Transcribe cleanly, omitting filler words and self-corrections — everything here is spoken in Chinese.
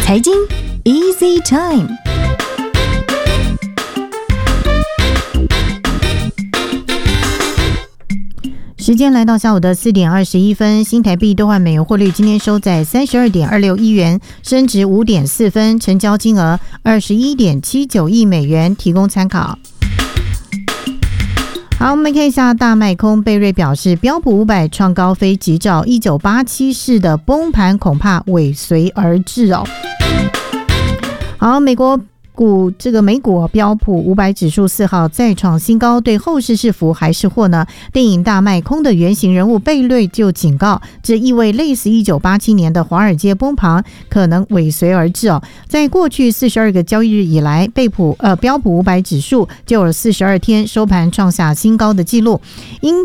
财经 Easy Time。时间来到下午的4点21分，新台币兑换美元汇率今天收在 32.261 元，升值 5.4 分，成交金额 21.79 亿美元，提供参考。好，我们看一下大卖空，贝瑞表示标普500创高非急兆，1987式的崩盘恐怕尾随而至哦。好，美股标普500指数4号再创新高，对后市是福还是祸呢？电影大卖空的原型人物贝瑞就警告，这意味类似1987年的华尔街崩盘可能尾随而至哦。在过去42个交易日以来，标普500指数就有42天收盘创下新高的记录，因